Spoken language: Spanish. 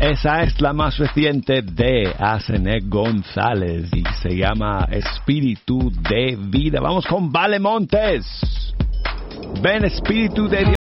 Esa es la más reciente de Asenet González y se llama Espíritu de Vida. Vamos con Vale Montes. Ven, Espíritu de Dios.